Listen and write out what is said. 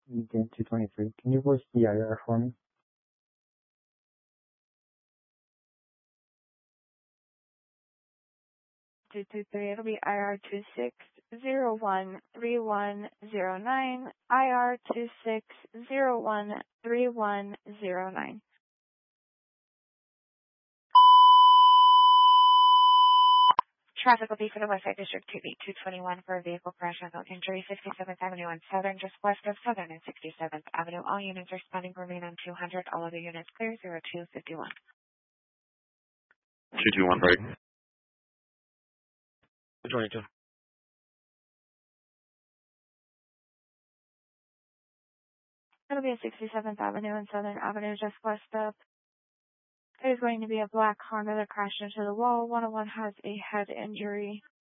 Unit 223. Can you voice the IR for me? 223, it'll be IR 26013109, IR 26013109. Traffic will be for the Westside District 221 for a vehicle crash and injury, 67th Avenue and Southern, just west of Southern and 67th Avenue. All units responding remain on 200. All other units clear, 0251. 221 break. 22. It'll be at 67th Avenue and Southern Avenue, just west of. There's going to be a black Honda that crashed into the wall. 101 has a head injury.